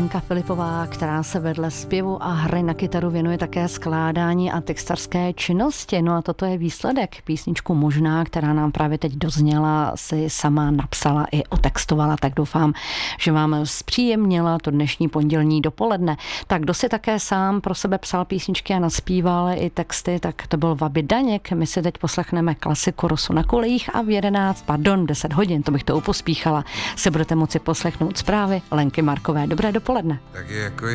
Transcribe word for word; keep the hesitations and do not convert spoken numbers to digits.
Lenka Filipová, která se vedle zpěvu a hry na kytaru věnuje také skládání a textařské činnosti. No a toto je výsledek. Písničku Možná, která nám právě teď dozněla, si sama napsala i otextovala, tak doufám, že vám zpříjemnila to dnešní pondělní dopoledne. Tak kdo si také sám pro sebe psal písničky a naspíval i texty, tak to byl Vaby Daněk. My si teď poslechneme klasiku Rosu na kolejích a v jedenáct, pardon, deset hodin, to bych to upospíchala, se budete moci poslechnout zprávy Lenky Markové. Dobré dopoledne. Tak jako